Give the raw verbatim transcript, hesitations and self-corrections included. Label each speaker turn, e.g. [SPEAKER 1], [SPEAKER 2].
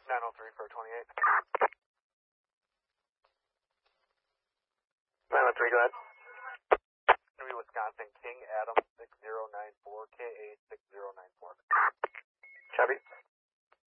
[SPEAKER 1] nine oh three, four twenty-eight.
[SPEAKER 2] nine oh three, go ahead.
[SPEAKER 1] Henry, Wisconsin, King Adam six zero nine four, K A six zero nine four.
[SPEAKER 2] Copy.